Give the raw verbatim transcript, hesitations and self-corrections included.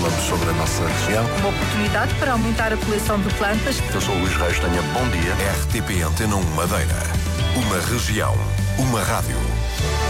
falamos sobre a nossa região. Uma oportunidade para aumentar a coleção de plantas. Eu sou o Luís Reis, tenha bom dia. R T P Antena um Madeira. Uma região, uma rádio.